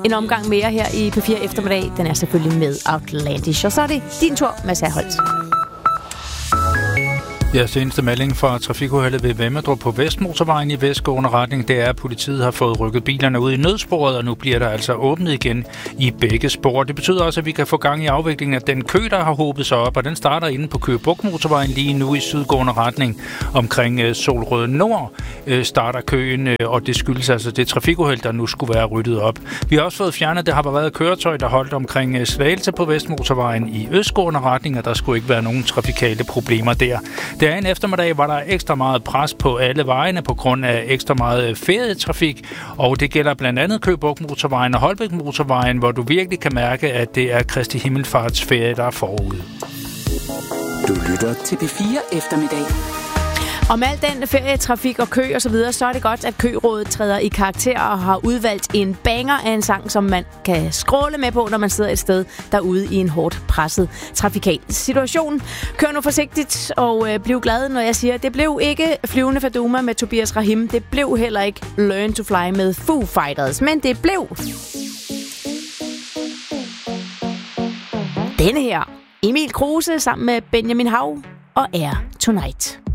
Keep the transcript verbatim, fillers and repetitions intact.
en omgang mere her i P fire eftermiddag. Den er selvfølgelig med Outlandish. Og så er det din tur, Mads Herholdt. Ja, seneste melding fra trafikuheldet ved Vemmedrup på Vestmotorvejen i vestgående retning, det er, at politiet har fået rykket bilerne ud i nødsporet, og nu bliver der altså åbnet igen i begge spor. Det betyder også, at vi kan få gang i afviklingen af den kø, der har hobet sig op, og den starter inde på Køge Bugt Motorvejen lige nu i sydgående retning. Omkring Solrød Nord starter køen, og det skyldes altså det trafikuheld, der nu skulle være ryddet op. Vi har også fået fjernet det havarerede køretøj, der holdt omkring Slagelse på Vestmotorvejen i østgående retning, og der skulle ikke være nogen trafikale problemer der. Det er en eftermiddag, var der ekstra meget pres på alle vejene på grund af ekstra meget ferietrafik, og det gælder blandt andet Køge Bugt Motorvejen og Holbæk Motorvejen, hvor du virkelig kan mærke, at det er Kristi Himmelfarts ferie, der er forude. Du lytter til P fire eftermiddag. Om al den ferietrafik og kø og så videre, så er det godt, at Kørådet træder i karakter og har udvalgt en banger af en sang, som man kan skråle med på, når man sidder et sted derude i en hårdt presset trafikal situation. Kør nu forsigtigt og øh, bliv glad, når jeg siger, at det blev ikke Flyvende Faduma med Tobias Rahim. Det blev heller ikke Learn to Fly med Foo Fighters, men det blev denne her. Emil Kruse sammen med Benjamin Hav og Air Tonight.